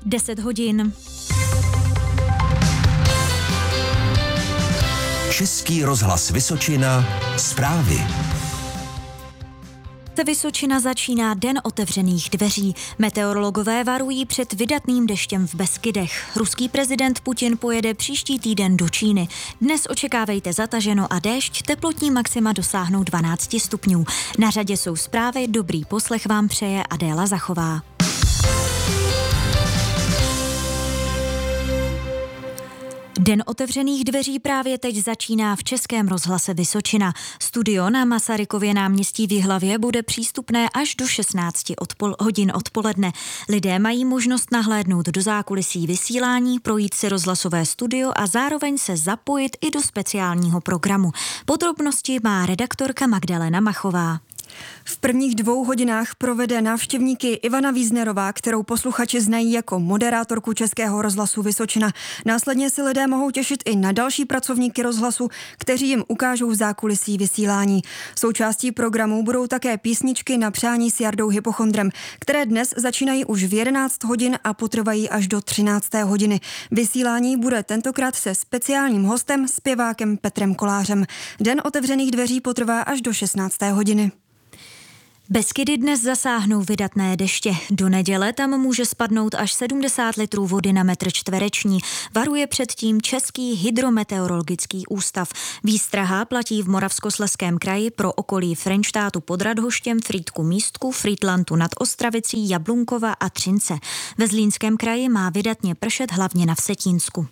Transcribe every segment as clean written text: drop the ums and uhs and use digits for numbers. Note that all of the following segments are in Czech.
10 hodin. Český rozhlas Vysočina, zprávy. Vysočina začíná Den otevřených dveří. Meteorologové varují před vydatným deštěm v Beskydech. Ruský prezident Putin pojede příští týden do Číny. Dnes očekávejte zataženo a déšť, teplotní maxima dosáhnou 12 stupňů. Na řadě jsou zprávy, dobrý poslech vám přeje Adéla Zachová. Den otevřených dveří právě teď začíná v Českém rozhlase Vysočina. Studio na Masarykově náměstí v Jihlavě bude přístupné až do 16 hodin odpoledne. Lidé mají možnost nahlédnout do zákulisí vysílání, projít si rozhlasové studio a zároveň se zapojit i do speciálního programu. Podrobnosti má redaktorka Magdalena Machová. V prvních 2 hodinách provede návštěvníky Ivana Wiesnerová, kterou posluchači znají jako moderátorku Českého rozhlasu Vysočina. Následně si lidé mohou těšit i na další pracovníky rozhlasu, kteří jim ukážou zákulisí vysílání. Součástí programu budou také písničky na přání s Jardou Hypochondrem, které dnes začínají už v 11 hodin a potrvají až do 13. hodiny. Vysílání bude tentokrát se speciálním hostem, zpěvákem Petrem Kolářem. Den otevřených dveří potrvá až do 16. hodiny. Beskydy dnes zasáhnou vydatné deště. Do neděle tam může spadnout až 70 litrů vody na metr čtvereční. Varuje předtím Český hydrometeorologický ústav. Výstraha platí v Moravskoslezském kraji pro okolí Frenštátu pod Radhoštěm, Frýdku Místku, Frýdlantu nad Ostravicí, Jablunkova a Třince. Ve Zlínském kraji má vydatně pršet hlavně na Vsetínsku.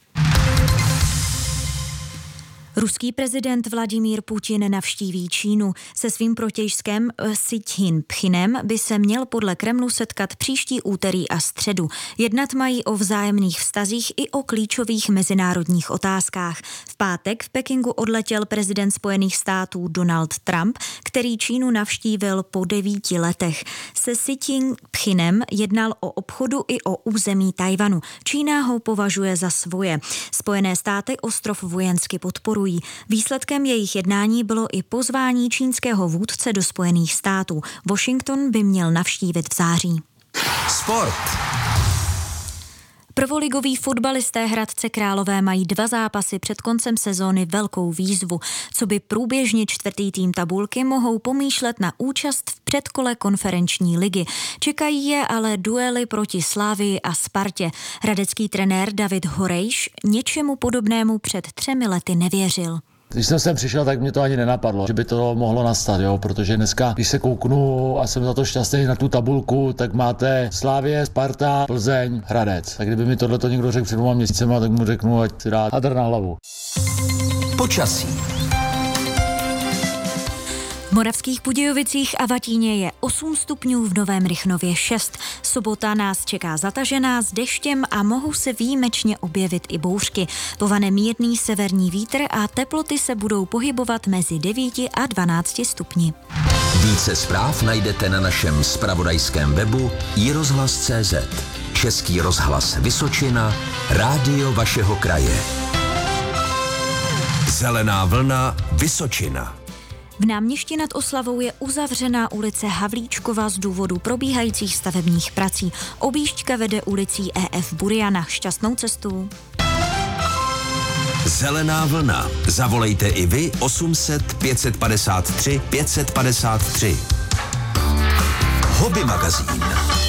Ruský prezident Vladimír Putin navštíví Čínu. Se svým protějškem Xi Jinpingem by se měl podle Kremlu setkat příští úterý a středu. Jednat mají o vzájemných vztazích i o klíčových mezinárodních otázkách. V pátek v Pekingu odletěl prezident Spojených států Donald Trump, který Čínu navštívil po 9 letech. Se Xi Jinpingem jednal o obchodu i o území Tajvanu. Čína ho považuje za svoje. Spojené státy ostrov vojensky podporují. Výsledkem jejich jednání bylo i pozvání čínského vůdce do Spojených států. Washington by měl navštívit v září. Sport. Prvoligoví fotbalisté Hradce Králové mají 2 zápasy před koncem sezóny velkou výzvu. Co by průběžně 4. tým tabulky mohou pomýšlet na účast v předkole konferenční ligy. Čekají je ale duely proti Slavii a Spartě. Hradecký trenér David Horejš něčemu podobnému před 3 lety nevěřil. Když jsem sem přišel, tak mě to ani nenapadlo, že by to mohlo nastat, protože dneska, když se kouknu a jsem za to šťastný na tu tabulku, tak máte Slavie, Sparta, Plzeň, Hradec. Tak kdyby mi tohleto někdo řekl před 2 měsícema, tak mu řeknu, ať si dá hadr na hlavu. Počasí. V Moravských Budějovicích a Vatíně je 8 stupňů, v Novém Rychnově 6. Sobota nás čeká zatažená s deštěm a mohou se výjimečně objevit i bouřky. Povane mírný severní vítr a teploty se budou pohybovat mezi 9 a 12 stupni. Více zpráv najdete na našem zpravodajském webu iRozhlas.cz. Český rozhlas Vysočina, rádio vašeho kraje. Zelená vlna Vysočina. V Náměšti nad Oslavou je uzavřená ulice Havlíčkova z důvodu probíhajících stavebních prací. Objížďka vede ulicí E.F. Buriana. Šťastnou cestu. Zelená vlna. Zavolejte i vy 800 553 553. Hobby magazín.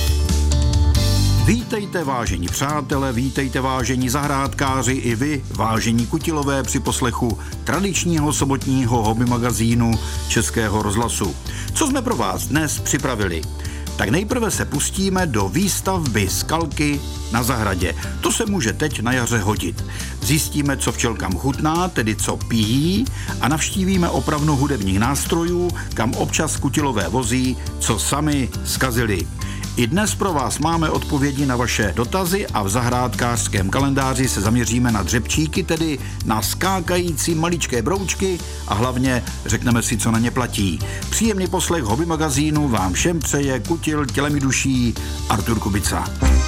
Vítejte vážení přátelé, vítejte vážení zahrádkáři i vy, vážení kutilové při poslechu tradičního sobotního hobby magazínu Českého rozhlasu. Co jsme pro vás dnes připravili? Tak nejprve se pustíme do výstavby skalky na zahradě. To se může teď na jaře hodit. Zjistíme, co včelkám chutná, tedy co pijí, a navštívíme opravnu hudebních nástrojů, kam občas kutilové vozí, co sami zkazili. I dnes pro vás máme odpovědi na vaše dotazy a v zahrádkářském kalendáři se zaměříme na dřepčíky, tedy na skákající maličké broučky a hlavně řekneme si, co na ně platí. Příjemný poslech hobby magazínu vám všem přeje kutil tělem i duší Artur Kubica.